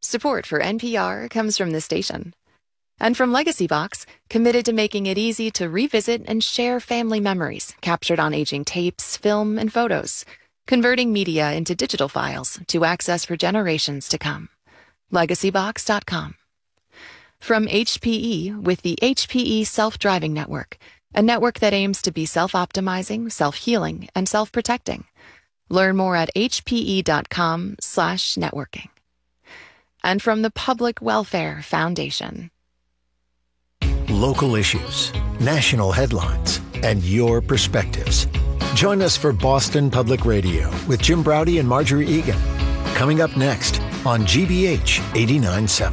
Support for NPR comes from this station. And from Legacy Box, committed to making it easy to revisit and share family memories captured on aging tapes, film, and photos, converting media into digital files to access for generations to come. LegacyBox.com. From HPE with the HPE Self-Driving Network, a network that aims to be self-optimizing, self-healing, and self-protecting. Learn more at hpe.com/networking. And from the Public Welfare Foundation. Local issues, national headlines, and your perspectives. Join us for Boston Public Radio with Jim Braude and Marjorie Egan. Coming up next on GBH 89.7.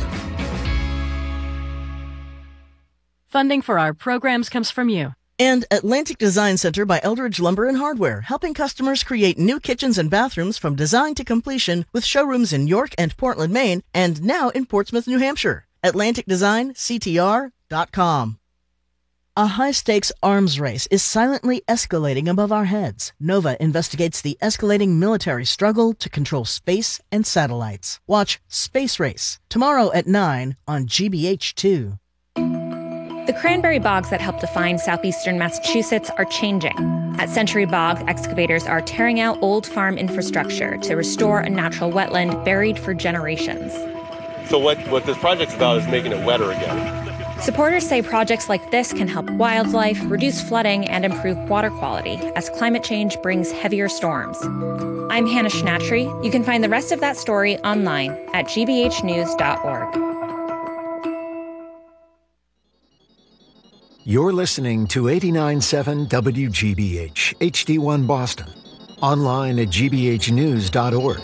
Funding for our programs comes from you. And Atlantic Design Center by Eldridge Lumber and Hardware, helping customers create new kitchens and bathrooms from design to completion with showrooms in York and Portland, Maine, and now in Portsmouth, New Hampshire. AtlanticDesignCTR.com. A high-stakes arms race is silently escalating above our heads. NOVA investigates the escalating military struggle to control space and satellites. Watch Space Race tomorrow at 9 on GBH2. The cranberry bogs that help define southeastern Massachusetts are changing. At Century Bog, excavators are tearing out old farm infrastructure to restore a natural wetland buried for generations. So what this project's about is making it wetter again. Supporters say projects like this can help wildlife, reduce flooding, and improve water quality as climate change brings heavier storms. I'm Hannah Schnatry. You can find the rest of that story online at gbhnews.org. You're listening to 89.7 WGBH, HD1 Boston. Online at gbhnews.org.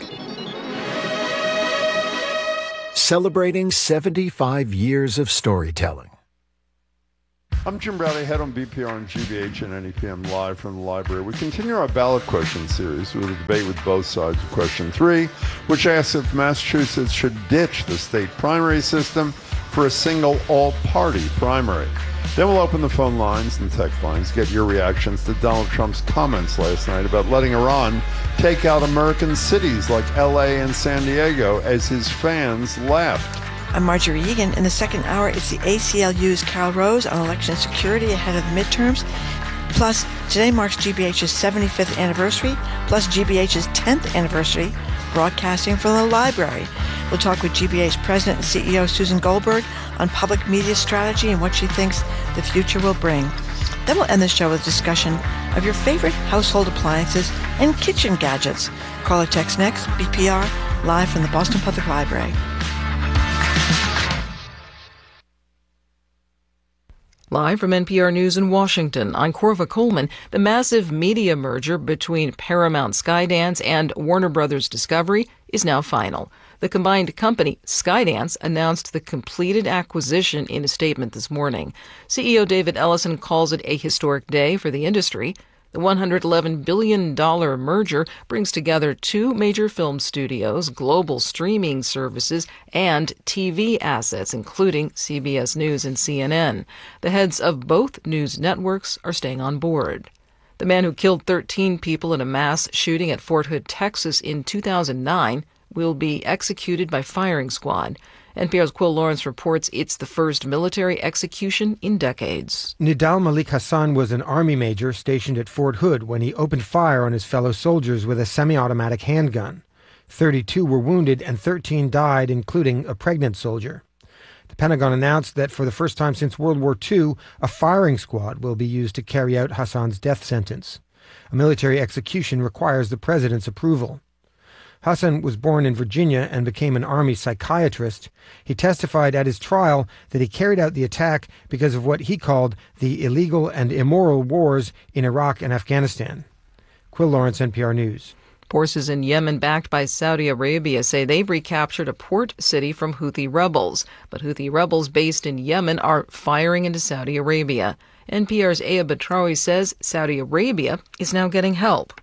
Celebrating 75 years of storytelling. I'm Jim Braude, head on BPR and GBH and NEPM live from the library. We continue our ballot question series with a debate with both sides of question 3, which asks if Massachusetts should ditch the state primary system for a single all-party primary. Then we'll open the phone lines and text lines, get your reactions to Donald Trump's comments last night about letting Iran take out American cities like LA and San Diego as his fans laughed. I'm Marjorie Egan. In the second hour, it's the ACLU's Carol Rose on election security ahead of the midterms. Plus, today marks GBH's 75th anniversary, plus GBH's 10th anniversary, broadcasting from the library. We'll talk with GBH President and CEO Susan Goldberg on public media strategy and what she thinks the future will bring. Then we'll end the show with a discussion of your favorite household appliances and kitchen gadgets. Call or text next, BPR, live from the Boston Public Library. Live from NPR News in Washington, I'm Corva Coleman. The massive media merger between Paramount Skydance and Warner Brothers Discovery is now final. The combined company, Skydance, announced the completed acquisition in a statement this morning. CEO David Ellison calls it a historic day for the industry. The $111 billion merger brings together two major film studios, global streaming services, and TV assets, including CBS News and CNN. The heads of both news networks are staying on board. The man who killed 13 people in a mass shooting at Fort Hood, Texas in 2009 will be executed by firing squad. NPR's Quill Lawrence reports it's the first military execution in decades. Nidal Malik Hassan was an Army major stationed at Fort Hood when he opened fire on his fellow soldiers with a semi-automatic handgun. 32 were wounded and 13 died, including a pregnant soldier. The Pentagon announced that for the first time since World War II, a firing squad will be used to carry out Hassan's death sentence. A military execution requires the president's approval. Hassan was born in Virginia and became an Army psychiatrist. He testified at his trial that he carried out the attack because of what he called the illegal and immoral wars in Iraq and Afghanistan. Quill Lawrence, NPR News. Forces in Yemen backed by Saudi Arabia say they've recaptured a port city from Houthi rebels. But Houthi rebels based in Yemen are firing into Saudi Arabia. NPR's Aya Batrawi says Saudi Arabia is now getting help.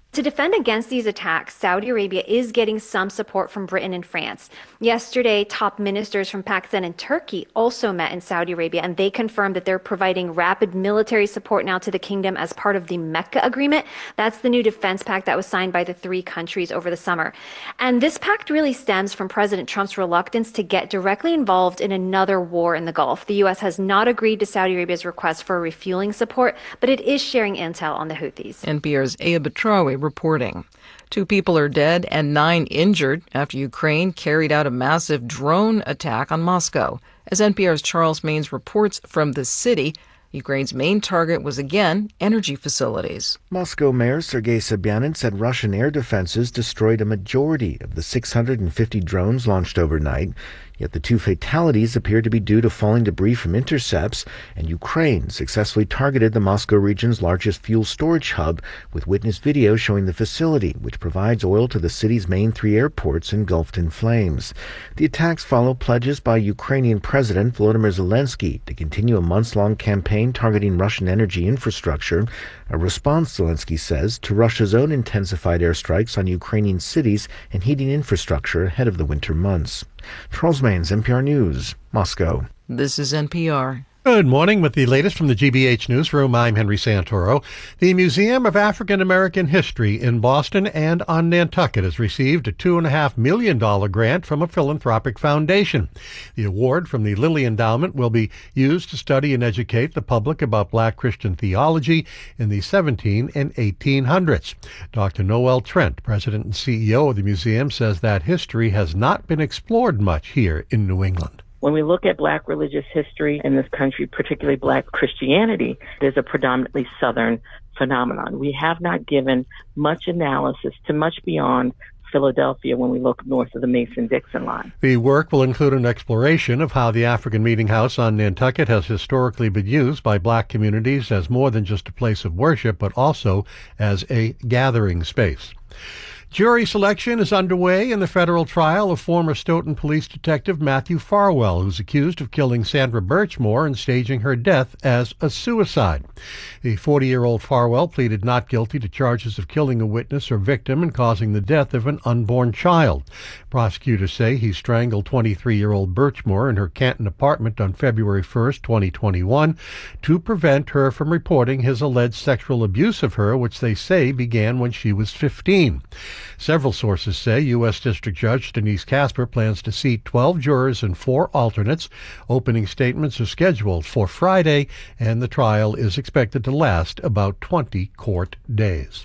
To defend against these attacks, Saudi Arabia is getting some support from Britain and France. Yesterday, top ministers from Pakistan and Turkey also met in Saudi Arabia, and they confirmed that they're providing rapid military support now to the kingdom as part of the Mecca Agreement. That's the new defense pact that was signed by the three countries over the summer. And this pact really stems from President Trump's reluctance to get directly involved in another war in the Gulf. The U.S. has not agreed to Saudi Arabia's request for refueling support, but it is sharing intel on the Houthis. NPR's Aya Batrawi reporting. 2 people are dead and 9 injured after Ukraine carried out a massive drone attack on Moscow. As NPR's Charles Maynes reports from the city, Ukraine's main target was again energy facilities. Moscow Mayor Sergei Sobyanin said Russian air defenses destroyed a majority of the 650 drones launched overnight. Yet the 2 fatalities appear to be due to falling debris from intercepts, and Ukraine successfully targeted the Moscow region's largest fuel storage hub, with witness video showing the facility, which provides oil to the city's main 3 airports, engulfed in flames. The attacks follow pledges by Ukrainian President Volodymyr Zelensky to continue a months-long campaign targeting Russian energy infrastructure, a response, Zelensky says, to Russia's own intensified airstrikes on Ukrainian cities and heating infrastructure ahead of the winter months. Charles Maynes, NPR News, Moscow. This is NPR. Good morning. With the latest from the GBH Newsroom, I'm Henry Santoro. The Museum of African American History in Boston and on Nantucket has received a $2.5 million grant from a philanthropic foundation. The award from the Lilly Endowment will be used to study and educate the public about Black Christian theology in the 1700s and 1800s. Dr. Noel Trent, president and CEO of the museum, says that history has not been explored much here in New England. When we look at Black religious history in this country, particularly Black Christianity, there's a predominantly Southern phenomenon. We have not given much analysis to much beyond Philadelphia when we look north of the Mason-Dixon line. The work will include an exploration of how the African Meeting House on Nantucket has historically been used by Black communities as more than just a place of worship, but also as a gathering space. Jury selection is underway in the federal trial of former Stoughton police detective Matthew Farwell, who's accused of killing Sandra Birchmore and staging her death as a suicide. The 40-year-old Farwell pleaded not guilty to charges of killing a witness or victim and causing the death of an unborn child. Prosecutors say he strangled 23-year-old Birchmore in her Canton apartment on February 1st, 2021, to prevent her from reporting his alleged sexual abuse of her, which they say began when she was 15. Several sources say U.S. District Judge Denise Casper plans to seat 12 jurors and 4 alternates. Opening statements are scheduled for Friday, and the trial is expected to last about 20 court days.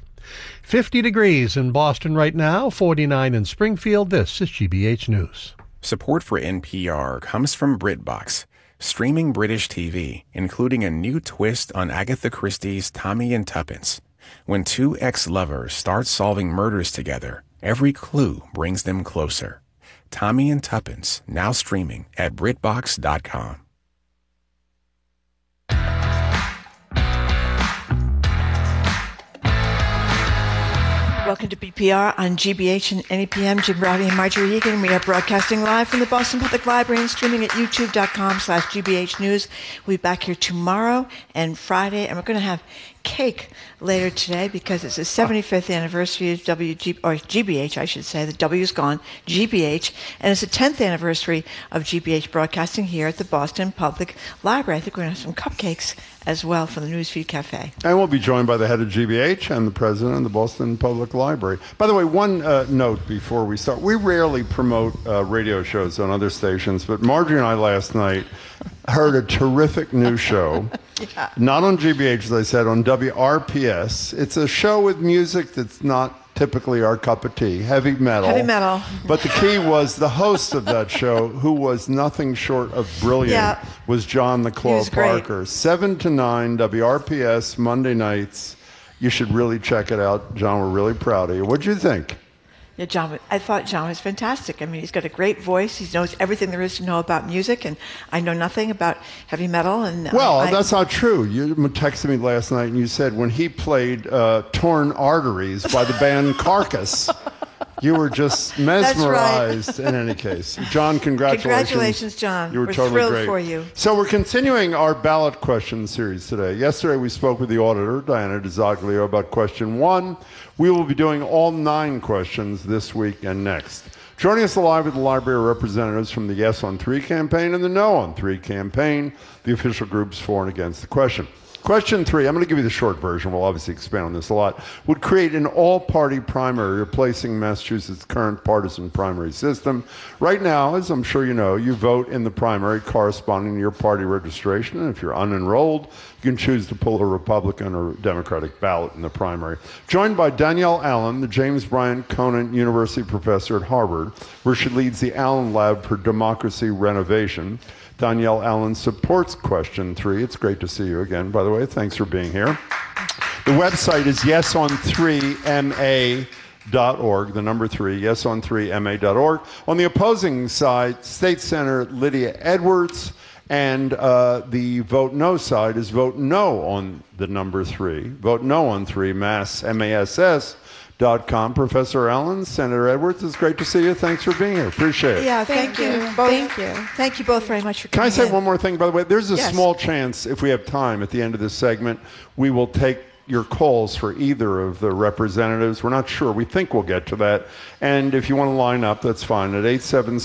50 degrees in Boston right now, 49 in Springfield. This is GBH News. Support for NPR comes from BritBox, streaming British TV, including a new twist on Agatha Christie's Tommy and Tuppence. When 2 ex-lovers start solving murders together, every clue brings them closer. Tommy and Tuppence, now streaming at BritBox.com. Welcome to BPR on GBH and NEPM. Jim Browdy and Marjorie Egan. We are broadcasting live from the Boston Public Library and streaming at youtube.com/GBH News. We'll be back here tomorrow and Friday, and we're going to have cake later today because it's the 75th anniversary of GBH, I should say. The W's gone, GBH, and it's the 10th anniversary of GBH broadcasting here at the Boston Public Library. I think we're going to have some cupcakes as well from the Newsfeed Cafe. And we'll be joined by the head of GBH and the president of the Boston Public Library. By the way, one note before we start. We rarely promote radio shows on other stations, but Marjorie and I last night heard a terrific new show. Yeah. Not on GBH, as I said, on WRPS. It's a show with music that's not typically our cup of tea, heavy metal. Heavy metal. But the key was the host of that show, who was nothing short of brilliant, was John the Claw Parker. Great. 7 to 9, WRPS, Monday nights. You should really check it out. John, we're really proud of you. What'd you think? Yeah, John, I thought John was fantastic. I mean, he's got a great voice. He knows everything there is to know about music, and I know nothing about heavy metal. And well, that's not true. You texted me last night, and you said when he played Torn Arteries by the band Carcass, You were just mesmerized in any case. John, congratulations. Congratulations, John. You were totally thrilled great. for you. So we're continuing our ballot question series today. Yesterday we spoke with the auditor, Diana DiZoglio, about question 1. We will be doing all 9 questions this week and next. Joining us live at the library are representatives from the Yes on 3 campaign and the No on 3 campaign, the official groups for and against the question. Question 3, I'm going to give you the short version, we'll obviously expand on this a lot, would create an all-party primary replacing Massachusetts' current partisan primary system. Right now, as I'm sure you know, you vote in the primary corresponding to your party registration, and if you're unenrolled, you can choose to pull a Republican or Democratic ballot in the primary. Joined by Danielle Allen, the James Bryant Conant University professor at Harvard, where she leads the Allen Lab for Democracy Renovation. Danielle Allen supports question 3. It's great to see you again, by the way. Thanks for being here. The website is yeson3ma.org, the number 3, yeson3ma.org. On the opposing side, State Senator Lydia Edwards, and the vote no side is vote no on the number 3. Vote no on 3, mass, MASS.com. Professor Allen, Senator Edwards, it's great to see you. Thanks for being here. Appreciate it. Yeah, thank you. Thank you. Thank you both very much for coming. Can I say one more thing, by the way? There's a Yes. small chance, if we have time at the end of this segment, we will take your calls for either of the representatives. We're not sure. We think we'll get to that. And if you want to line up, that's fine, at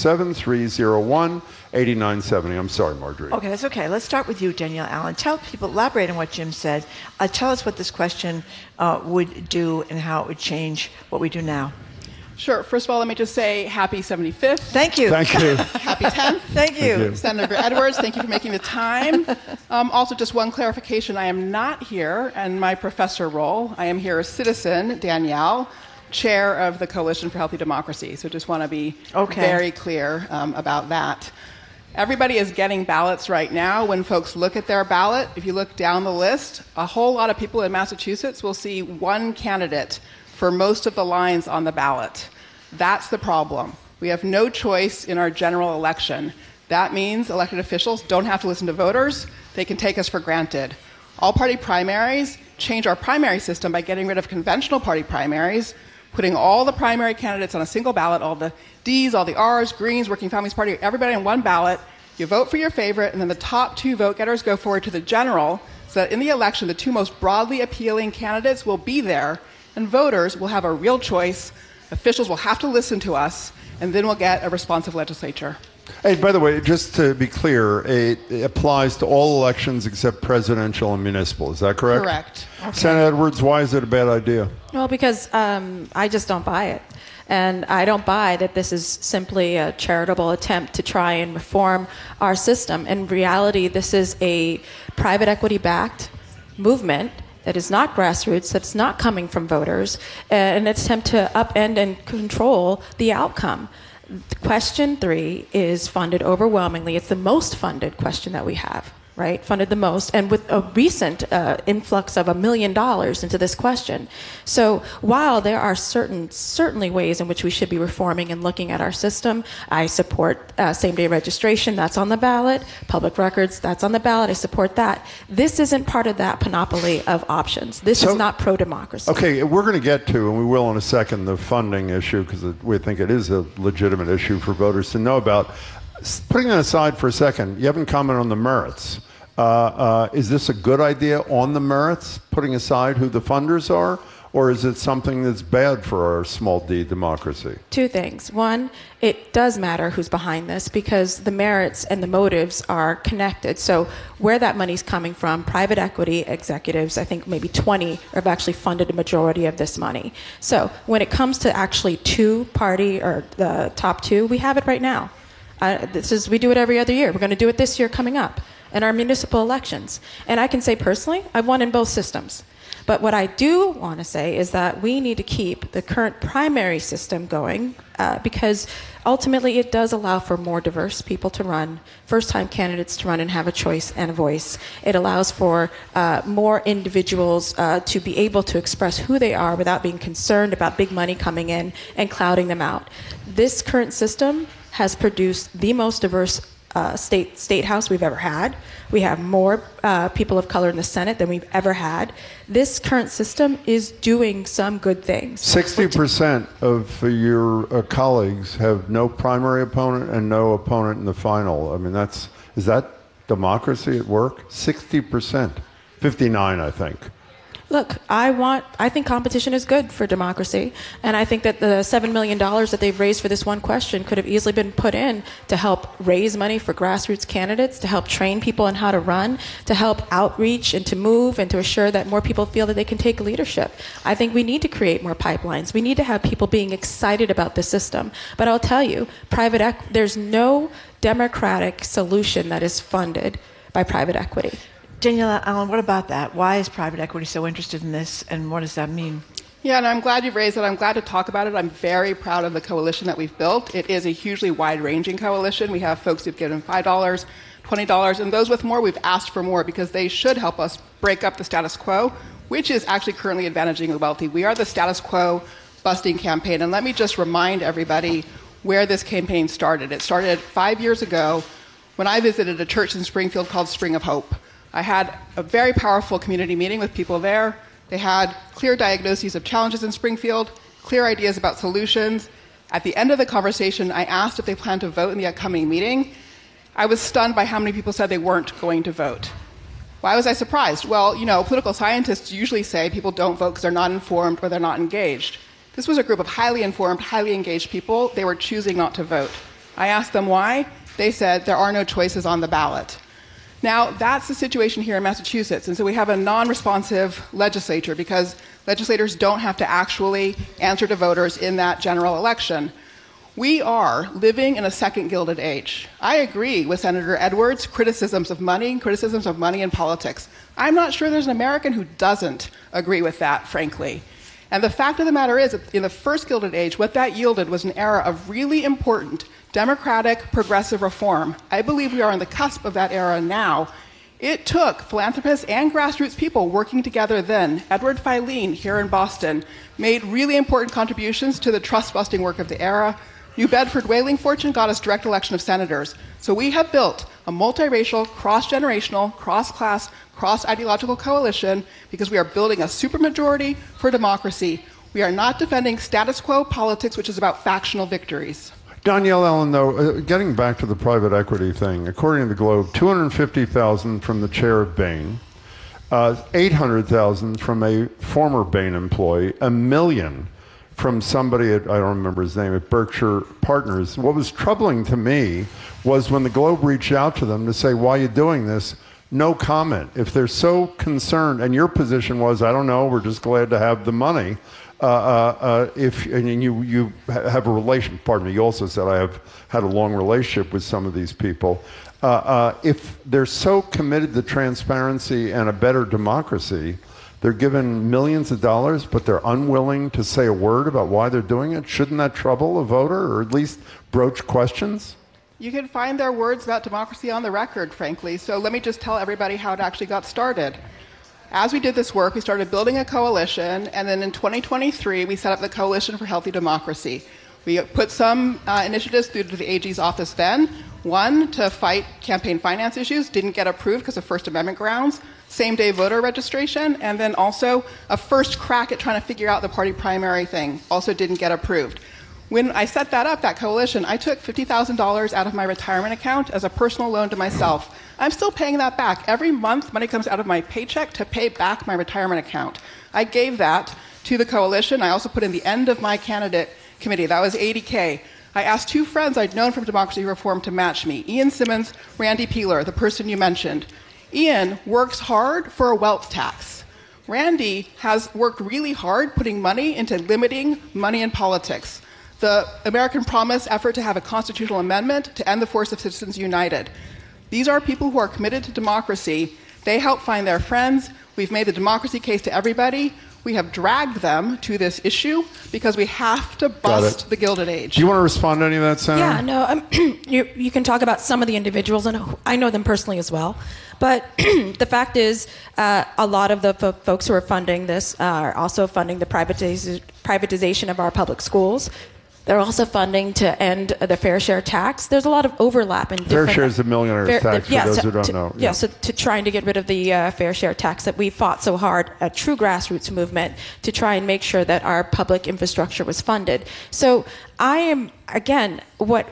877-301-8970. I'm sorry, Marjorie. Okay, that's okay. Let's start with you, Danielle Allen. Tell people, elaborate on what Jim said. Tell us what this question would do and how it would change what we do now. Sure. First of all, let me just say happy 75th. Thank you. Thank you. Happy 10th. Thank you. Senator Edwards, thank you for making the time. Also, just one clarification. I am not here in my professor role. I am here as citizen, Danielle, chair of the Coalition for Healthy Democracy. So just want to be very clear about that. Everybody is getting ballots right now. When folks look at their ballot, if you look down the list, a whole lot of people in Massachusetts will see one candidate for most of the lines on the ballot. That's the problem. We have no choice in our general election. That means elected officials don't have to listen to voters. They can take us for granted. All-party primaries change our primary system by getting rid of conventional party primaries, putting all the primary candidates on a single ballot, all the Ds, all the Rs, Greens, Working Families Party, everybody on one ballot. You vote for your favorite, and then the top 2 vote-getters go forward to the general, so that in the election, the 2 most broadly appealing candidates will be there, and voters will have a real choice. Officials will have to listen to us, and then we'll get a responsive legislature. Hey, by the way, just to be clear, it applies to all elections except presidential and municipal. Is that correct? Correct. Okay. Senator Edwards, why is it a bad idea? Well, because I just don't buy it. And I don't buy that this is simply a charitable attempt to try and reform our system. In reality, this is a private equity-backed movement that is not grassroots, that's not coming from voters, an attempt to upend and control the outcome. Question 3 is funded overwhelmingly. It's the most funded question that we have, right? Funded the most, and with a recent influx of $1 million into this question. So while there are certainly ways in which we should be reforming and looking at our system, I support same-day registration, that's on the ballot, public records, that's on the ballot, I support that. This isn't part of that panoply of options. This is not pro-democracy. Okay, we're going to get to, and we will in a second, the funding issue, because we think it is a legitimate issue for voters to know about. Putting that aside for a second, you haven't commented on the merits. Is this a good idea on the merits, putting aside who the funders are, or is it something that's bad for our small d democracy? 2 things. One, it does matter who's behind this because the merits and the motives are connected. So where that money's coming from, private equity executives, I think maybe 20 have actually funded a majority of this money. So when it comes to actually 2-party or the top 2, we have it right now. We do it every other year. We're going to do it this year coming up in our municipal elections. And I can say personally, I've won in both systems. But what I do want to say is that we need to keep the current primary system going because ultimately it does allow for more diverse people to run, first-time candidates to run and have a choice and a voice. It allows for more individuals to be able to express who they are without being concerned about big money coming in and clouding them out. This current system has produced the most diverse state house we've ever had. We have more people of color in the Senate than we've ever had. This current system is doing some good things. 60% of your colleagues have no primary opponent and no opponent in the final. I mean, is that democracy at work? 60%. 59, I think. Look, I think competition is good for democracy, and I think that the $7 million that they've raised for this one question could have easily been put in to help raise money for grassroots candidates, to help train people on how to run, to help outreach and to move and to assure that more people feel that they can take leadership. I think we need to create more pipelines. We need to have people being excited about the system. But I'll tell you, there's no democratic solution that is funded by private equity. Danielle Allen, what about that? Why is private equity so interested in this, and what does that mean? Yeah, and I'm glad you've raised it. I'm glad to talk about it. I'm very proud of the coalition that we've built. It is a hugely wide-ranging coalition. We have folks who've given $5, $20, and those with more, we've asked for more because they should help us break up the status quo, which is actually currently advantaging the wealthy. We are the status quo busting campaign, and let me just remind everybody where this campaign started. It started 5 years ago when I visited a church in Springfield called Spring of Hope. I had a very powerful community meeting with people there. They had clear diagnoses of challenges in Springfield, clear ideas about solutions. At the end of the conversation, I asked if they planned to vote in the upcoming meeting. I was stunned by how many people said they weren't going to vote. Why was I surprised? Well, political scientists usually say people don't vote because they're not informed or they're not engaged. This was a group of highly informed, highly engaged people. They were choosing not to vote. I asked them why. They said there are no choices on the ballot. Now, that's the situation here in Massachusetts, and so we have a non-responsive legislature because legislators don't have to actually answer to voters in that general election. We are living in a second Gilded Age. I agree with Senator Edwards' criticisms of money in politics. I'm not sure there's an American who doesn't agree with that, frankly. And the fact of the matter is, in the first Gilded Age, what that yielded was an era of really important democratic, progressive reform. I believe we are on the cusp of that era now. It took philanthropists and grassroots people working together then. Edward Filene here in Boston made really important contributions to the trust-busting work of the era. New Bedford Whaling Fortune got us direct election of senators. So we have built a multiracial, cross-generational, cross-class, cross-ideological coalition because we are building a supermajority for democracy. We are not defending status quo politics, which is about factional victories. Danielle Allen, though, getting back to the private equity thing, according to the Globe, $250,000 from the chair of Bain, $800,000 from a former Bain employee, $1 million from somebody at, I don't remember his name, at Berkshire Partners. What was troubling to me was when the Globe reached out to them to say, why are you doing this? No comment. If they're so concerned, and your position was, I don't know, we're just glad to have the money. And you have a relation, pardon me, you also said I have had a long relationship with some of these people. If they're so committed to transparency and a better democracy, they're given millions of dollars, but they're unwilling to say a word about why they're doing it. Shouldn't that trouble a voter, or at least broach questions? You can find their words about democracy on the record, frankly. So let me just tell everybody how it actually got started. As we did this work, we started building a coalition, and then in 2023, we set up the Coalition for Healthy Democracy. We put some initiatives through to the AG's office then. One, to fight campaign finance issues, didn't get approved because of First Amendment grounds. Same-day voter registration, and then also a first crack at trying to figure out the party primary thing, also didn't get approved. When I set that up, that coalition, I took $50,000 out of my retirement account as a personal loan to myself. I'm still paying that back. Every month, money comes out of my paycheck to pay back my retirement account. I gave that to the coalition. I also put in the end of my candidate committee. That was $80K. I asked two friends I'd known from Democracy Reform to match me, Ian Simmons, Randy Peeler, the person you mentioned. Ian works hard for a wealth tax. Randy has worked really hard putting money into limiting money in politics. The American Promise effort to have a constitutional amendment to end the force of Citizens United. These are people who are committed to democracy. They help find their friends. We've made the democracy case to everybody. We have dragged them to this issue because we have to bust the Gilded Age. Do you want to respond to any of that, Senator? Yeah, no, you can talk about some of the individuals, and I know them personally as well. But the fact is, a lot of the folks who are funding this are also funding the privatization of our public schools. They're also funding to end the fair share tax. There's a lot of overlap in different... Fair share is a millionaire's tax, for those who don't know. Yeah, so to trying to get rid of the fair share tax that we fought so hard, a true grassroots movement, to try and make sure that our public infrastructure was funded. So I am, again, what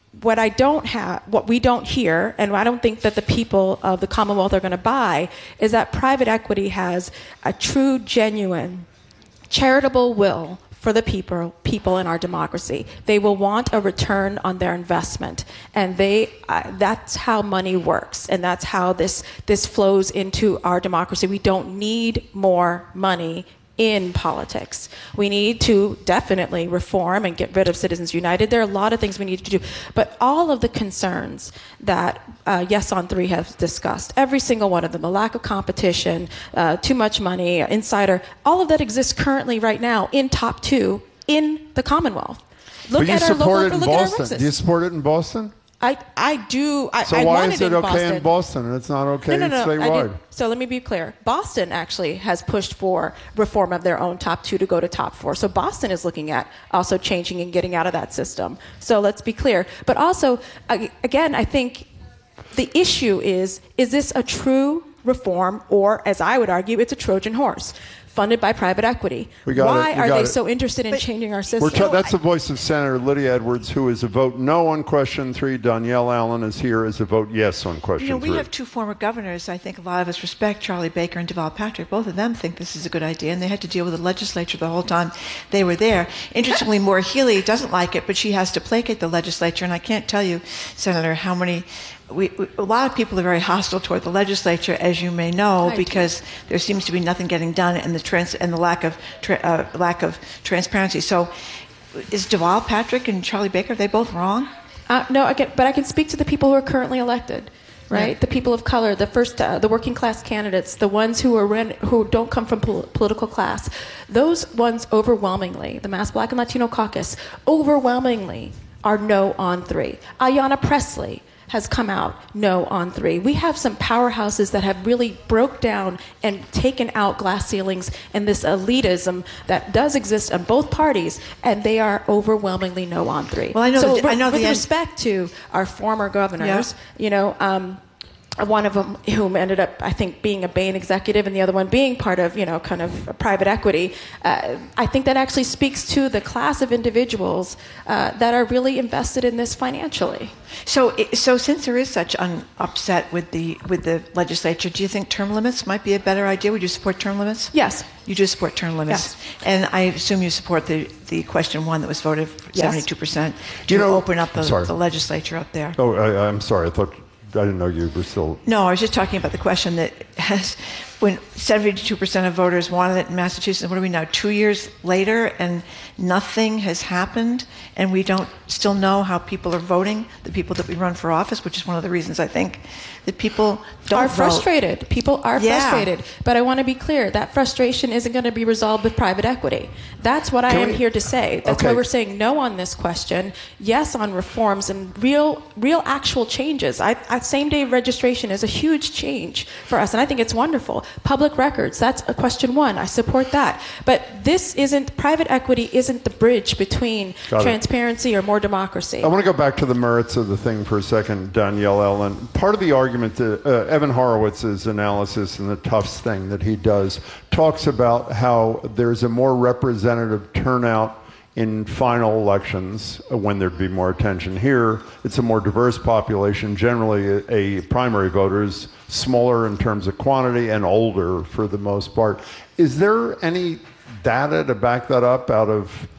we don't hear, and I don't think that the people of the Commonwealth are going to buy, is that private equity has a true, genuine, charitable will for the people in our democracy. They will want a return on their investment, and that's how money works, and that's how this flows into our democracy. We don't need more money in politics. We need to definitely reform and get rid of Citizens United. There are a lot of things we need to do, but all of the concerns that Yes on 3 has discussed, every single one of them, the lack of competition, too much money, insider, all of that exists currently right now in top 2 in the Commonwealth. Look at our local, look at our races. Do you support it in Boston? I do. So why is it okay in Boston and it's not okay statewide? So let me be clear. Boston actually has pushed for reform of their own top 2 to go to top 4. So Boston is looking at also changing and getting out of that system. So let's be clear. But also, again, I think the issue is this a true reform, or, as I would argue, it's a Trojan horse funded by private equity? Why are they so interested in changing our system? That's the voice of Senator Lydia Edwards, who is a vote no on question 3. Danielle Allen is here as a vote yes on question 3. We have 2 former governors I think a lot of us respect, Charlie Baker and Deval Patrick. Both of them think this is a good idea, and they had to deal with the legislature the whole time they were there. Interestingly, Maura Healey doesn't like it, but she has to placate the legislature, and I can't tell you, Senator, how many... a lot of people are very hostile toward the legislature, as you may know, because there seems to be nothing getting done, and the lack of transparency. So, is Deval Patrick and Charlie Baker, are they both wrong? No, but I can speak to the people who are currently elected, right? Yeah. The people of color, the working class candidates, the ones who don't come from political class. Those ones overwhelmingly, the Mass Black and Latino Caucus, overwhelmingly are no on 3. Ayanna Pressley has come out no on 3. We have some powerhouses that have really broke down and taken out glass ceilings and this elitism that does exist on both parties, and they are overwhelmingly no on 3. Well, with respect to our former governors, one of them whom ended up, I think, being a Bain executive, and the other one being part of, kind of private equity. I think that actually speaks to the class of individuals that are really invested in this financially. So since there is such an upset with the legislature, do you think term limits might be a better idea? Would you support term limits? Yes. You do support term limits? Yes. And I assume you support the question 1 that was voted 72% to open up the legislature up there. Oh, I'm sorry. I didn't know you were still... No, I was just talking about the question that when 72% of voters wanted it in Massachusetts, what are we now, 2 years later, and nothing has happened, and we don't still know how people are voting, the people that we run for office, which is one of the reasons I think that people don't vote. Frustrated. People are frustrated. But I want to be clear, that frustration isn't going to be resolved with private equity. That's what I am here to say. That's why we're saying no on this question, yes on reforms and real actual changes. Same-day registration is a huge change for us, and I think it's wonderful. Public records, that's a question 1. I support that. But private equity isn't the bridge between transparency or more democracy. I want to go back to the merits of the thing for a second, Danielle Allen. Part of the argument, Evan Horowitz's analysis and the Tufts thing that he does, talks about how there's a more representative turnout in final elections when there'd be more attention. Here, it's a more diverse population. Generally, a primary voter is smaller in terms of quantity and older for the most part. Is there any data to back that up out of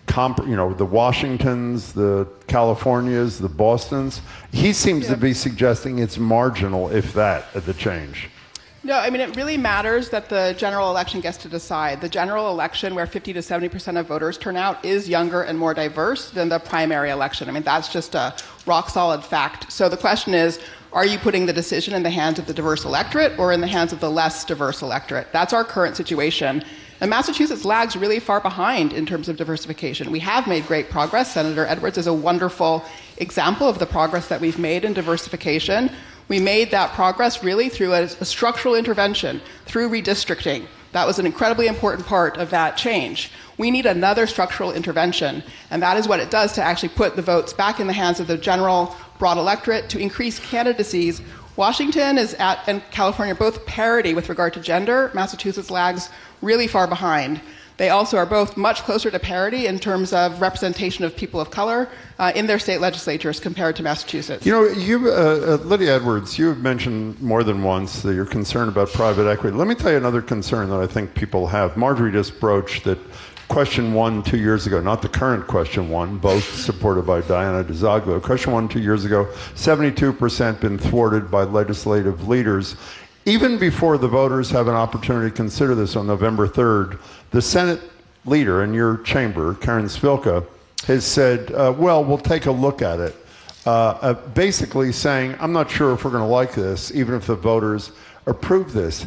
the Washingtons, the Californias, the Bostons? He seems to be suggesting it's marginal, if that, the change. No, I mean, it really matters that the general election gets to decide. The general election, where 50 to 70% of voters turn out, is younger and more diverse than the primary election. I mean, that's just a rock-solid fact. So the question is, are you putting the decision in the hands of the diverse electorate or in the hands of the less diverse electorate? That's our current situation. And Massachusetts lags really far behind in terms of diversification. We have made great progress. Senator Edwards is a wonderful example of the progress that we've made in diversification. We made that progress really through a structural intervention, through redistricting. That was an incredibly important part of that change. We need another structural intervention, and that is what it does to actually put the votes back in the hands of the general broad electorate to increase candidacies. Washington and California are both parity with regard to gender. Massachusetts lags really far behind. They also are both much closer to parity in terms of representation of people of color in their state legislatures compared to Massachusetts. You know, Lydia Edwards, you have mentioned more than once that you're concerned about private equity. Let me tell you another concern that I think people have. Marjorie just broached that question 1 2 years ago, not the current question 1, both supported by Diana DeZoglo. Question 1 2 years ago, 72% been thwarted by legislative leaders. Even before the voters have an opportunity to consider this on November 3rd, the Senate leader in your chamber, Karen Spilka, has said, well, we'll take a look at it. Basically saying, I'm not sure if we're going to like this, even if the voters approve this.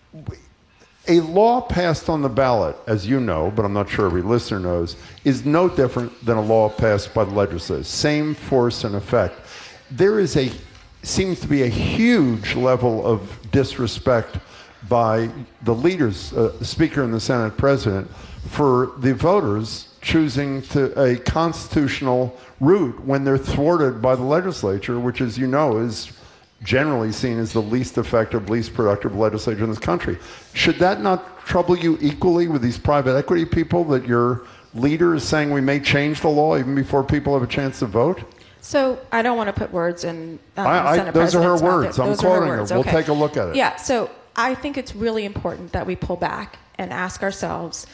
A law passed on the ballot, as you know, but I'm not sure every listener knows, is no different than a law passed by the legislature. Same force and effect. There seems to be a huge level of disrespect by the leaders, the Speaker and the Senate President, for the voters choosing a constitutional route when they're thwarted by the legislature, which, as you know, is generally seen as the least effective, least productive legislature in this country. Should that not trouble you equally with these private equity people, that your leader is saying we may change the law even before people have a chance to vote? So I don't want to put words in Those Senate are President's her mouth. words. I'm quoting her. We'll Okay. take a look at it. Yeah, so I think it's really important that we pull back and ask ourselves,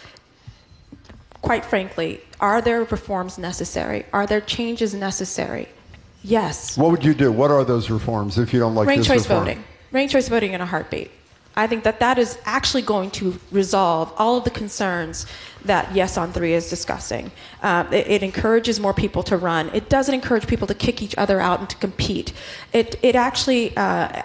quite frankly, are there reforms necessary? Are there changes necessary? Yes. What would you do? What are those reforms if you don't like Ranked this choice reform? voting. Ranked choice voting in a heartbeat. I think that is actually going to resolve all of the concerns that Yes on 3 is discussing. It encourages more people to run. It doesn't encourage people to kick each other out and to compete. It actually,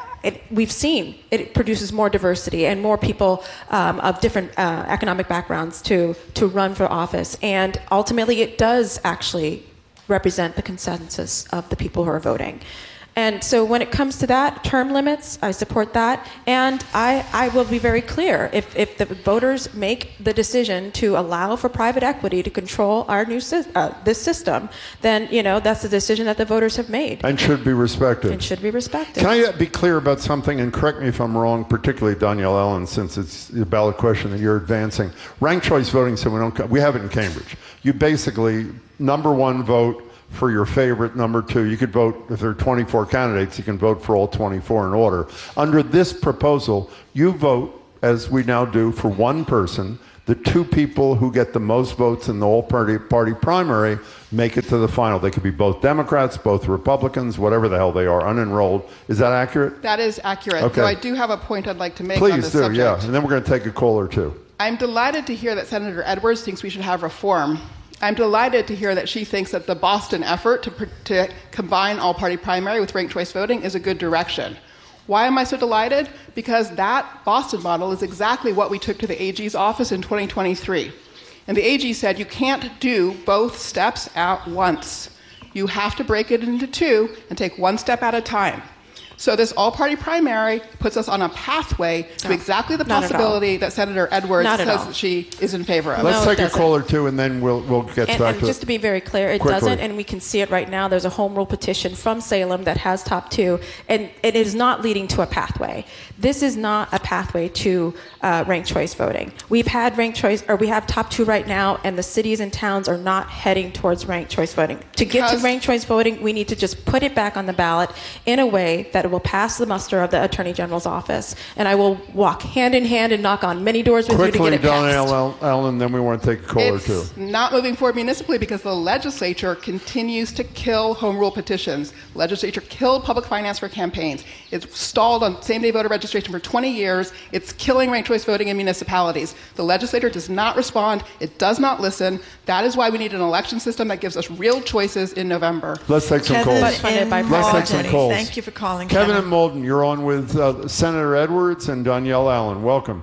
we've seen, it produces more diversity and more people of different economic backgrounds to run for office. And ultimately, it does actually represent the consensus of the people who are voting. And so when it comes to that, term limits, I support that. And I will be very clear. If the voters make the decision to allow for private equity to control our new this system, then, that's the decision that the voters have made. And should be respected. And should be respected. Can I be clear about something, and correct me if I'm wrong, particularly Danielle Allen, since it's the ballot question that you're advancing. Ranked choice voting, so we have it in Cambridge. You basically, number 1, vote for your favorite. Number 2, you could vote, if there are 24 candidates, you can vote for all 24 in order. Under this proposal, you vote, as we now do, for one person. The 2 people who get the most votes in the all-party primary make it to the final. They could be both Democrats, both Republicans, whatever the hell they are, unenrolled. Is that accurate? That is accurate. Okay. Though I do have a point I'd like to make on this subject. Please do, yeah. And then we're going to take a call or two. I'm delighted to hear that Senator Edwards thinks we should have reform. I'm delighted to hear that she thinks that the Boston effort to combine all-party primary with ranked choice voting is a good direction. Why am I so delighted? Because that Boston model is exactly what we took to the AG's office in 2023. And the AG said you can't do both steps at once. You have to break it into 2 and take one step at a time. So this all-party primary puts us on a pathway to exactly the possibility that Senator Edwards says she is in favor of. Let's take a call or two, and then we'll get back to it. And just to be very clear, it doesn't, and we can see it right now. There's a home rule petition from Salem that has top 2, and it is not leading to a pathway. This is not a pathway to ranked choice voting. We've had ranked choice, or we have top 2 right now, and the cities and towns are not heading towards ranked choice voting. To get to ranked choice voting, we need to just put it back on the ballot in a way that it will pass the muster of the Attorney General's office. And I will walk hand in hand and knock on many doors with you to get it passed. Quickly, Ellen, then we want to take a call or two. It's not moving forward municipally because the legislature continues to kill home rule petitions. The legislature killed public finance for campaigns. It's stalled on same-day voter registration for 20 years. It's killing ranked choice voting in municipalities. The legislature does not respond. It does not listen. That is why we need an election system that gives us real choices in November. Let's take some calls. Let's take some calls. Thank you for calling, Kevin in Malden, you're on with Senator Edwards and Danielle Allen. Welcome.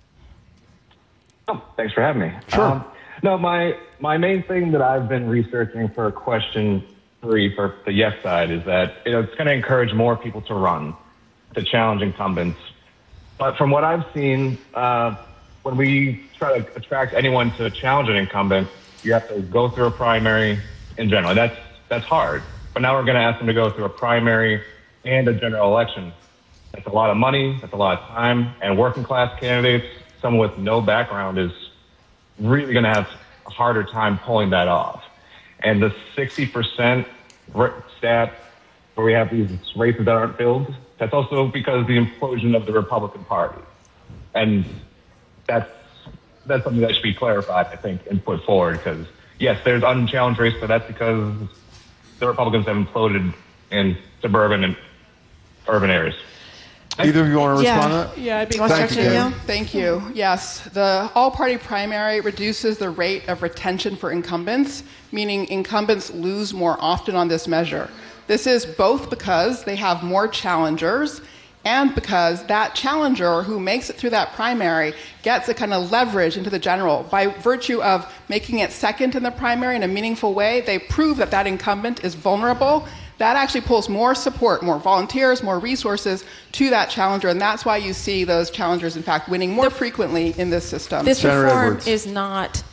Oh, thanks for having me. Sure. No, my main thing that I've been researching for question 3 for the yes side is that it's going to encourage more people to run, to challenge incumbents. But from what I've seen, when we try to attract anyone to challenge an incumbent, you have to go through a primary in general. That's hard. But now we're going to ask them to go through a primary and a general election. That's a lot of money. That's a lot of time. And working class candidates, someone with no background, is really going to have a harder time pulling that off. And the 60% stat where we have these races that aren't filled, that's also because of the implosion of the Republican Party. And that's something that should be clarified, I think, and put forward, because, yes, there's unchallenged race, but that's because the Republicans have imploded in suburban and urban areas. Either of you want to respond to that? Yeah, I'd be glad to. Thank you. Yes, the all-party primary reduces the rate of retention for incumbents, meaning incumbents lose more often on this measure. This is both because they have more challengers and because that challenger who makes it through that primary gets a kind of leverage into the general. By virtue of making it second in the primary in a meaningful way, they prove that that incumbent is vulnerable. That actually pulls more support, more volunteers, more resources to that challenger, and that's why you see those challengers, in fact, winning more frequently in this system. This reform is not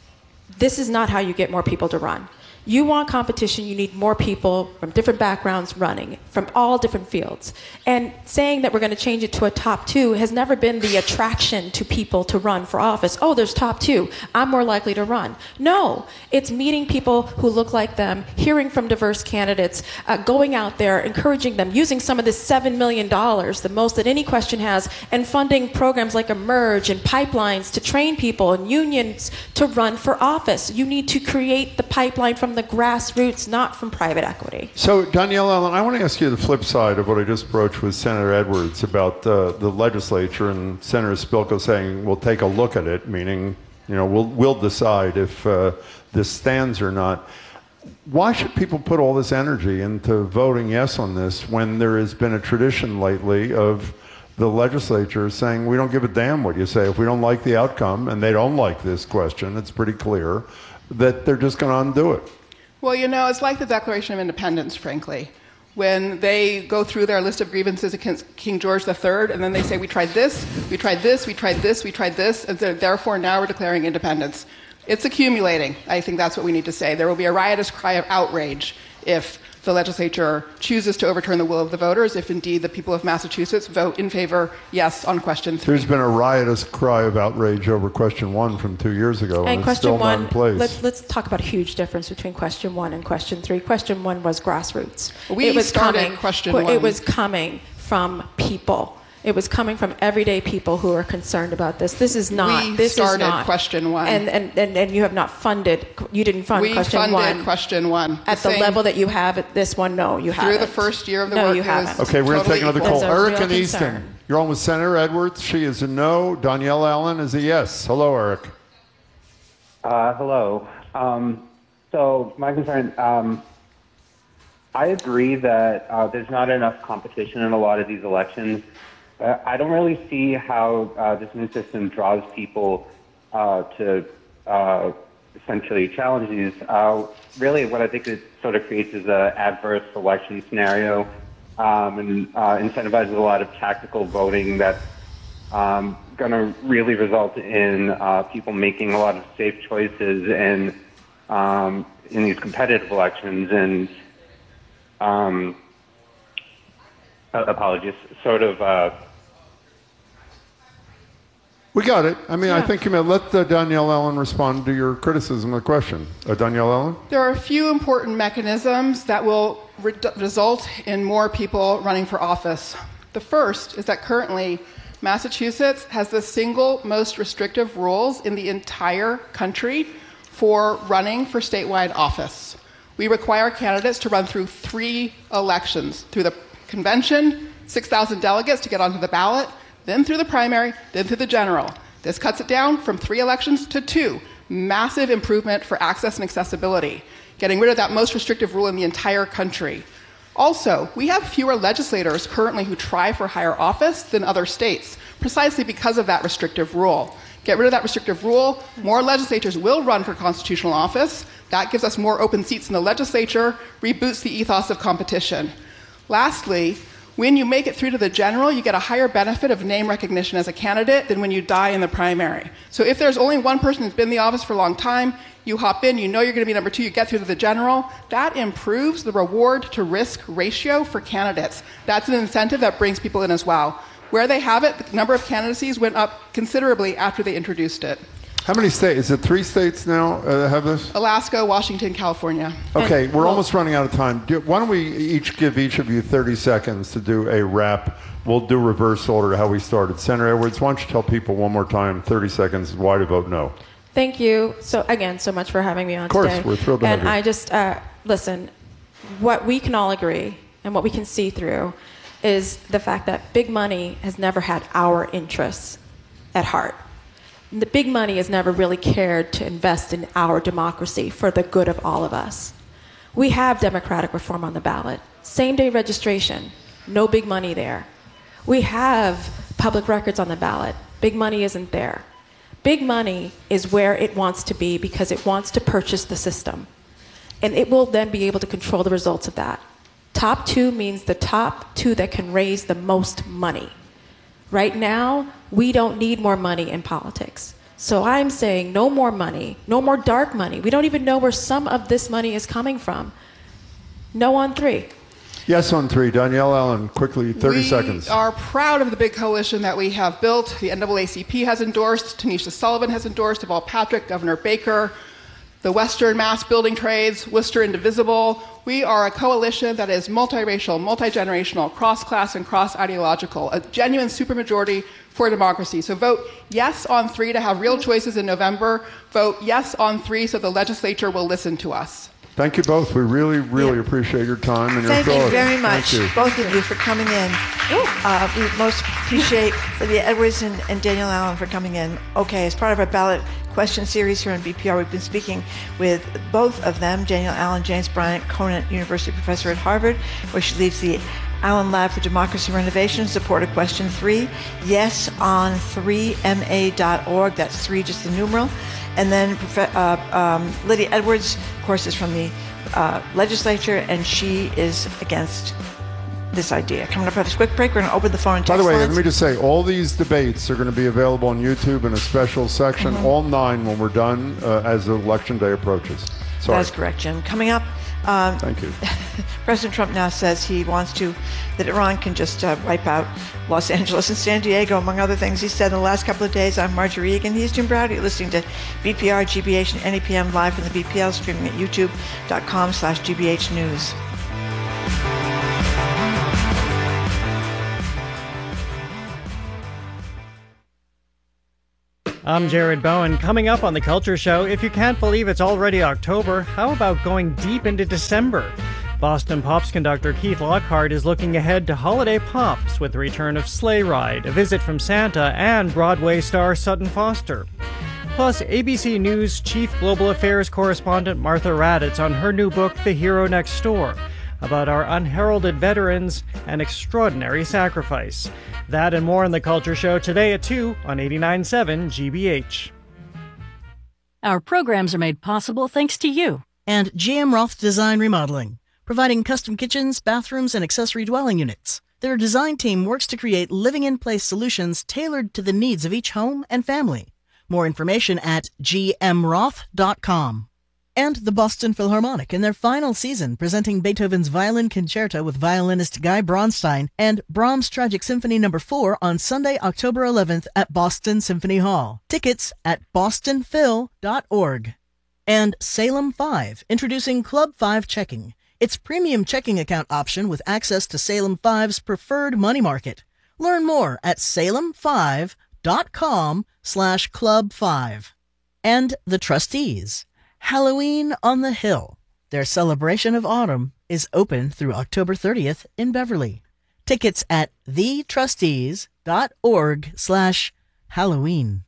how you get more people to run. You want competition, you need more people from different backgrounds running, from all different fields. And saying that we're going to change it to a top two has never been the attraction to people to run for office. Oh, there's top two, I'm more likely to run. No, it's meeting people who look like them, hearing from diverse candidates, going out there, encouraging them, using some of this $7 million, the most that any question has, and funding programs like Emerge and pipelines to train people and unions to run for office. You need to create the pipeline from the grassroots, not from private equity. So, Danielle Allen, I want to ask you the flip side of what I just broached with Senator Edwards about the legislature and Senator Spilka saying, we'll take a look at it, meaning, we'll decide if this stands or not. Why should people put all this energy into voting yes on this when there has been a tradition lately of the legislature saying, we don't give a damn what you say. If we don't like the outcome, and they don't like this question, it's pretty clear, that they're just going to undo it. Well, it's like the Declaration of Independence, frankly. When they go through their list of grievances against King George III, and then they say, we tried this, we tried this, we tried this, we tried this, and so therefore now we're declaring independence. It's accumulating. I think that's what we need to say. There will be a riotous cry of outrage if the legislature chooses to overturn the will of the voters, if indeed the people of Massachusetts vote in favor, yes, on question 3. There's been a riotous cry of outrage over question 1 from 2 years ago, and it's still not in place. Let's talk about a huge difference between question 1 and question 3. Question 1 was grassroots. It was question 1. It was coming from people. It was coming from everyday people who are concerned about this. This is not. We started question 1, and you have not funded. You didn't fund question 1. We funded question 1 at the level that you have at this one. No, you haven't. Through the first year of the work. No, you haven't. Okay, we're going to take another call. Eric in concern. Easton. You're on with Senator Edwards. She is a no. Danielle Allen is a yes. Hello, Eric. Hello. So my concern. I agree that there's not enough competition in a lot of these elections. I don't really see how this new system draws people to essentially challenge these. Really, what I think it sort of creates is an adverse election scenario and incentivizes a lot of tactical voting that's going to really result in people making a lot of safe choices in these competitive elections. And apologies, sort of. We got it. I mean, yeah. I think you may let Danielle Allen respond to your criticism of the question. Danielle Allen? There are a few important mechanisms that will result in more people running for office. The first is that currently Massachusetts has the single most restrictive rules in the entire country for running for statewide office. We require candidates to run through 3 elections, through the convention, 6,000 delegates to get onto the ballot, then through the primary, then through the general. This cuts it down from 3 elections to 2. Massive improvement for access and accessibility, getting rid of that most restrictive rule in the entire country. Also, we have fewer legislators currently who try for higher office than other states, precisely because of that restrictive rule. Get rid of that restrictive rule, more legislators will run for constitutional office. That gives us more open seats in the legislature, reboots the ethos of competition. Lastly, When you make it through to the general, you get a higher benefit of name recognition as a candidate than when you die in the primary. So if there's only one person who's been in the office for a long time, you hop in, you know you're going to be number 2, you get through to the general, that improves the reward to risk ratio for candidates. That's an incentive that brings people in as well. Where they have it, the number of candidacies went up considerably after they introduced it. How many states? Is it 3 states now have this? Alaska, Washington, California. Okay, we're almost running out of time. Why don't we each give each of you 30 seconds to do a wrap? We'll do reverse order how we started. Senator Edwards, why don't you tell people one more time, 30 seconds, why to vote no? Thank you so much for having me on today. Of course, we're thrilled to have you. And I just, listen, what we can all agree and what we can see through is the fact that big money has never had our interests at heart. The big money has never really cared to invest in our democracy for the good of all of us. We have democratic reform on the ballot. Same-day registration, no big money there. We have public records on the ballot. Big money isn't there. Big money is where it wants to be because it wants to purchase the system. And it will then be able to control the results of that. Top 2 means the top 2 that can raise the most money. Right now, we don't need more money in politics. So I'm saying no more money, no more dark money. We don't even know where some of this money is coming from. No on 3. Yes on 3. Danielle Allen, quickly, 30 seconds. We are proud of the big coalition that we have built. The NAACP has endorsed, Tanisha Sullivan has endorsed, Deval Patrick, Governor Baker, the Western Mass Building Trades, Worcester Indivisible. We are a coalition that is multiracial, multi-generational, cross-class, and cross-ideological, a genuine supermajority for democracy. So vote yes on 3 to have real choices in November. Vote yes on 3 so the legislature will listen to us. Thank you both. We really, really appreciate your time and your Thank thoughts. you very much, Thank you. both of you, for coming in. We most appreciate Lydia Edwards and Danielle Allen for coming in. Okay, as part of our ballot question series here on BPR, we've been speaking with both of them, Danielle Allen, James Bryant, Conant University professor at Harvard, where she leads the Allen Lab for Democracy Renovation. Support of question 3, yes on 3ma.org. That's 3, just the numeral. And then Lydia Edwards, of course, is from the legislature, and she is against this idea. Coming up after this quick break, we're going to open the phone and text By the way, lines. let me just say, all these debates are going to be available on YouTube in a special section, all 9 when we're done, as the election day approaches. Sorry. That's correct, Jim. Coming up, thank you. President Trump now says he wants that Iran can just wipe out Los Angeles and San Diego, among other things he said in the last couple of days. I'm Marjorie Egan. He's Jim Browdy. You're listening to BPR, GBH, and NEPM live from the BPL, streaming at youtube.com/GBH News. I'm Jared Bowen. Coming up on The Culture Show, if you can't believe it's already October, how about going deep into December? Boston Pops conductor Keith Lockhart is looking ahead to holiday pops with the return of Sleigh Ride, a visit from Santa, and Broadway star Sutton Foster. Plus, ABC News Chief Global Affairs correspondent Martha Raddatz on her new book, The Hero Next Door, about our unheralded veterans and extraordinary sacrifice. That and more on The Culture Show today at 2 on 89.7 GBH. Our programs are made possible thanks to you. And GM Roth Design Remodeling, providing custom kitchens, bathrooms, and accessory dwelling units. Their design team works to create living-in-place solutions tailored to the needs of each home and family. More information at gmroth.com. And the Boston Philharmonic in their final season, presenting Beethoven's Violin Concerto with violinist Guy Bronstein and Brahms' Tragic Symphony No. 4 on Sunday, October 11th at Boston Symphony Hall. Tickets at bostonphil.org. And Salem 5, introducing Club 5 Checking. Its premium checking account option with access to Salem 5's preferred money market. Learn more at salem5.com/club5. And the Trustees. Halloween on the Hill. Their celebration of autumn is open through October 30th in Beverly. Tickets at thetrustees.org/Halloween.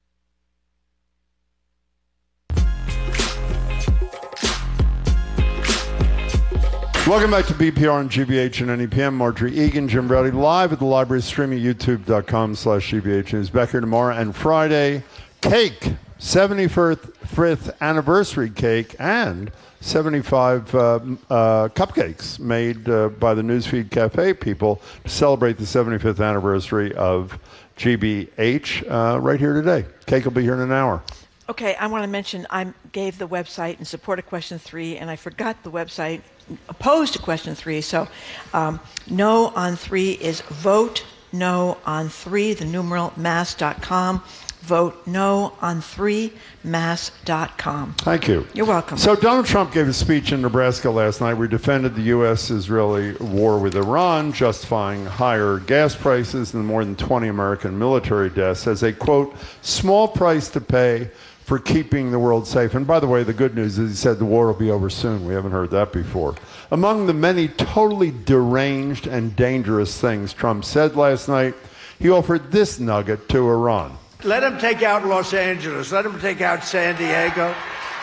Welcome back to BPR and GBH and NEPM. Marjorie Egan, Jim Browdy, live at the library, streaming youtube.com/GBH News. Back here tomorrow and Friday. Cake, 75th anniversary cake, and 75 cupcakes made by the Newsfeed Cafe people to celebrate the 75th anniversary of GBH right here today. Cake will be here in an hour. Okay, I want to mention I gave the website in support of question 3, and I forgot the website opposed to question 3. So no on 3 is vote no on 3, the numeral mass.com. Vote no on 3, mass.com. Thank you. You're welcome. So Donald Trump gave a speech in Nebraska last night where he defended the U.S.-Israeli war with Iran, justifying higher gas prices and more than 20 American military deaths as a, quote, small price to pay for keeping the world safe. And by the way, the good news is he said the war will be over soon. We haven't heard that before. Among the many totally deranged and dangerous things Trump said last night, he offered this nugget to Iran. Let them take out Los Angeles. Let them take out San Diego.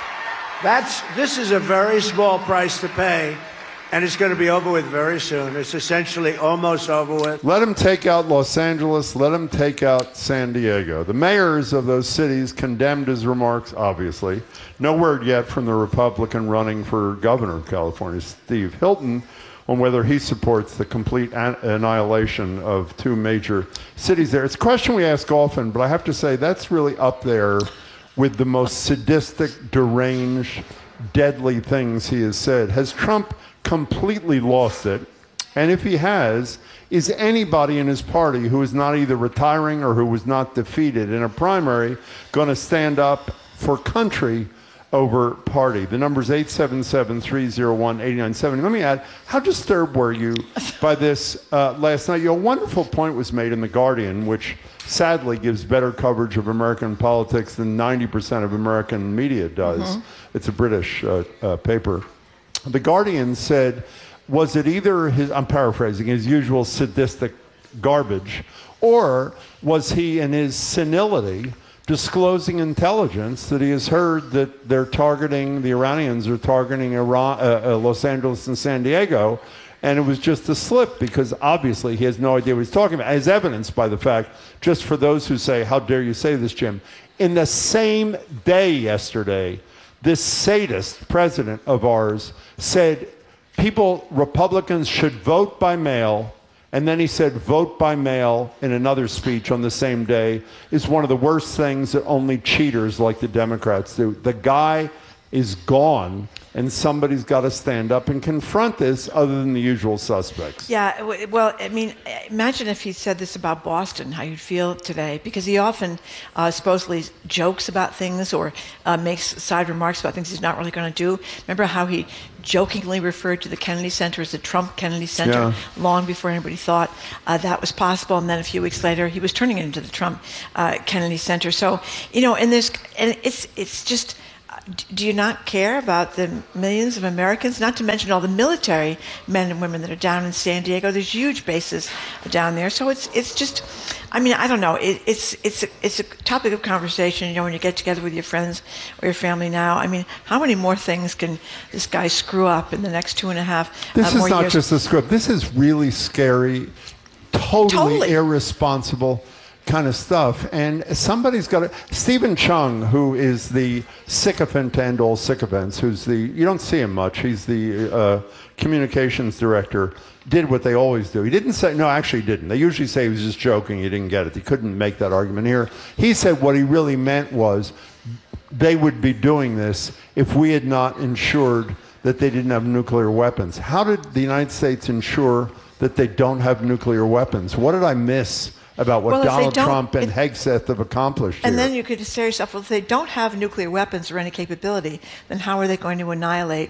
This is a very small price to pay, and it's going to be over with very soon. It's essentially almost over with. Let them take out Los Angeles. Let them take out San Diego. The mayors of those cities condemned his remarks, obviously. No word yet from the Republican running for governor of California, Steve Hilton, on whether he supports the complete annihilation of two major cities there. It's a question we ask often, but I have to say that's really up there with the most sadistic, deranged, deadly things he has said. Has Trump completely lost it? And if he has, is anybody in his party who is not either retiring or who was not defeated in a primary going to stand up for country over party? The number's 877-301-8970. Let me add, how disturbed were you by this last night? A wonderful point was made in The Guardian, which sadly gives better coverage of American politics than 90% of American media does. Mm-hmm. It's a British paper. The Guardian said, was it either his, I'm paraphrasing, his usual sadistic garbage, or was he in his senility disclosing intelligence that he has heard that they're targeting, the Iranians are targeting Iran, Los Angeles and San Diego, and it was just a slip because obviously he has no idea what he's talking about, as evidenced by the fact, just for those who say, how dare you say this, Jim, in the same day yesterday, this sadist president of ours said Republicans should vote by mail. And then he said, vote by mail in another speech on the same day is one of the worst things that only cheaters like the Democrats do. The guy is gone, and somebody's got to stand up and confront this other than the usual suspects. Yeah, well, I mean, imagine if he said this about Boston, how you'd feel today, because he often supposedly jokes about things or makes side remarks about things he's not really going to do. Remember how he jokingly referred to the Kennedy Center as the Trump Kennedy Center long before anybody thought that was possible, and then a few weeks later he was turning it into the Trump Kennedy Center. So, you know, and it's just, do you not care about the millions of Americans, not to mention all the military men and women that are down in San Diego? There's huge bases down there. So it's just, I mean, I don't know. It's a topic of conversation, you know, when you get together with your friends or your family now. I mean, how many more things can this guy screw up in the next 2.5 more years? This is not just a screw up. This is really scary, totally irresponsible kind of stuff. And somebody's got to, Stephen Chung, who is the sycophant to end all sycophants, you don't see him much, he's the communications director, did what they always do. He didn't say, no, actually he didn't. They usually say he was just joking, he didn't get it. He couldn't make that argument here. He said what he really meant was they would be doing this if we had not ensured that they didn't have nuclear weapons. How did the United States ensure that they don't have nuclear weapons? What did I miss about what Donald Trump and Hegseth have accomplished here? And then you could say to yourself, well, if they don't have nuclear weapons or any capability, then how are they going to annihilate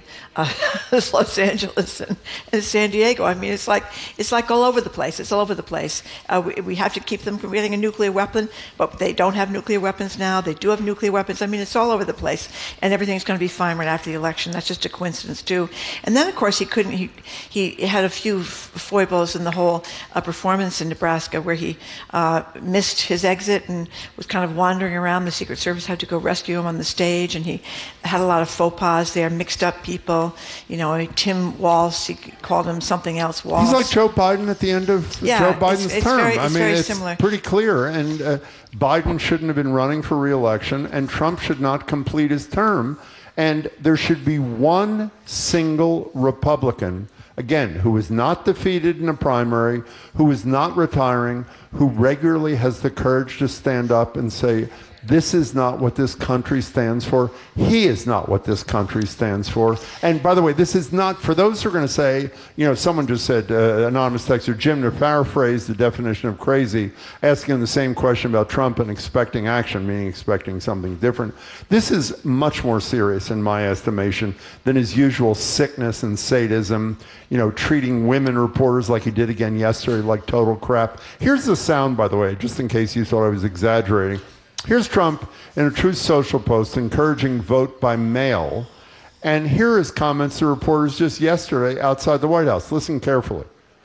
Los Angeles and San Diego? I mean, it's like all over the place. It's all over the place. We have to keep them from getting a nuclear weapon, but they don't have nuclear weapons now. They do have nuclear weapons. I mean, it's all over the place, and everything's going to be fine right after the election. That's just a coincidence, too. And then, of course, he had a few foibles in the whole performance in Nebraska where he missed his exit and was kind of wandering around. The Secret Service had to go rescue him on the stage, and he had a lot of faux pas there, mixed up people. You know, Tim Walz, he called him something else, Walz. He's like Joe Biden at the end of Joe Biden's term. It's similar. Pretty clear. And Biden shouldn't have been running for re-election, and Trump should not complete his term. And there should be one single Republican, again, who is not defeated in a primary, who is not retiring, who regularly has the courage to stand up and say, this is not what this country stands for. He is not what this country stands for. And by the way, this is not, for those who are going to say, someone just said, anonymous texter, Jim, to paraphrase the definition of crazy, asking the same question about Trump and expecting action, meaning expecting something different. This is much more serious, in my estimation, than his usual sickness and sadism, treating women reporters like he did again yesterday like total crap. Here's the sound, by the way, just in case you thought I was exaggerating. Here's Trump in a Truth Social post encouraging vote by mail. And here are his comments to reporters just yesterday outside the White House. Listen carefully.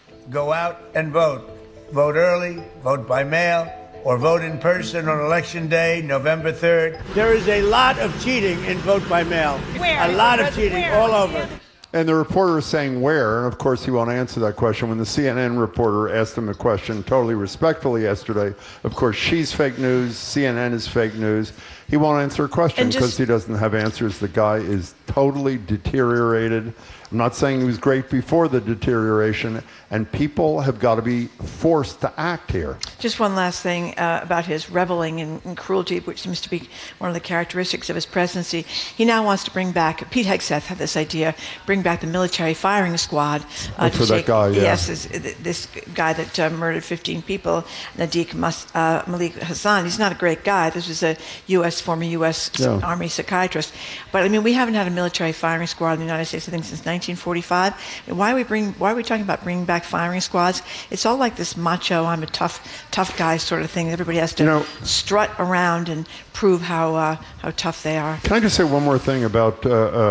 Go out and vote. Vote early, vote by mail, or vote in person on Election Day, November 3rd. There is a lot of cheating in vote by mail. Where? A lot of cheating all over. And the reporter is saying where, and of course he won't answer that question. When the CNN reporter asked him a question totally respectfully yesterday, of course she's fake news, CNN is fake news. He won't answer a question because he doesn't have answers. The guy is totally deteriorated. I'm not saying he was great before the deterioration, and people have got to be forced to act here. Just one last thing about his reveling in cruelty, which seems to be one of the characteristics of his presidency. He now wants to bring back, Pete Hegseth had this idea, bring back the military firing squad. For that guy, yeah. Yes, this guy that murdered 15 people, Nadiq Malik Hassan. He's not a great guy. This was a former U.S. Army psychiatrist. But, I mean, we haven't had a military firing squad in the United States, I think, since 1945. And why are we talking about bringing back firing squads? It's all like this macho, I'm a tough guy sort of thing. Everybody has to strut around and prove how tough they are. Can I just say one more thing about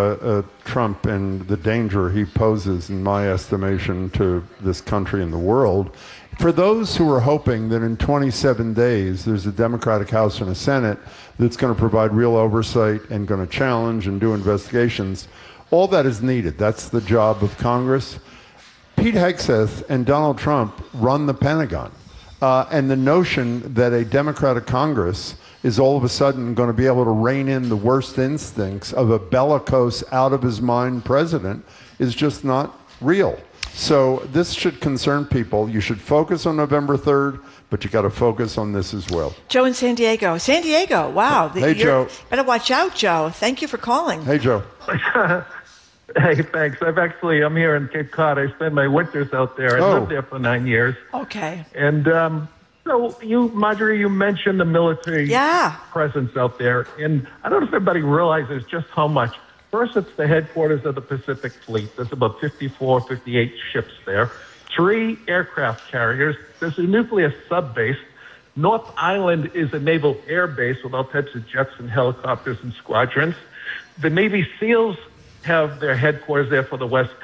Trump and the danger he poses, in my estimation, to this country and the world? For those who are hoping that in 27 days there's a Democratic House and a Senate that's going to provide real oversight and going to challenge and do investigations, all that is needed. That's the job of Congress. Pete Hegseth and Donald Trump run the Pentagon. And the notion that a Democratic Congress is all of a sudden going to be able to rein in the worst instincts of a bellicose, out-of-his-mind president is just not real. So this should concern people. You should focus on November 3rd, but you got to focus on this as well. Joe in San Diego. San Diego, wow. Hey, Joe. Better watch out, Joe. Thank you for calling. Hey, Joe. Hey, thanks. I'm here in Cape Cod. I spend my winters out there. I lived there for 9 years. Okay. And so Marjorie, you mentioned the military presence out there. And I don't know if everybody realizes just how much. First, it's the headquarters of the Pacific Fleet. There's about 54, 58 ships there. 3 aircraft carriers. There's a nuclear sub-base. North Island is a naval air base with all types of jets and helicopters and squadrons. The Navy SEALs have their headquarters there for the West